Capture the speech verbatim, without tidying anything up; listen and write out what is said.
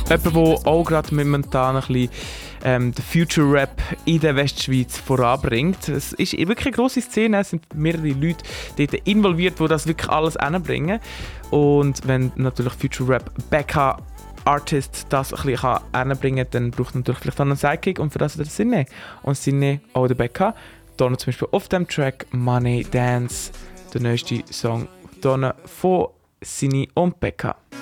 Jemand, der auch gerade momentan ein bisschen ähm, den Future Rap in der Westschweiz voranbringt. Es ist wirklich eine grosse Szene, es sind mehrere Leute dort involviert, die das wirklich alles hinbringen. Und wenn natürlich Future Rap Becca Artist das ein bisschen hinbringen kann, dann braucht man natürlich vielleicht einen Sidekick und für das der Sinne. Und Sinne auch der Becca. Hier zum Beispiel auf dem Track Money Dance, der neueste Song von Sinne und Becca.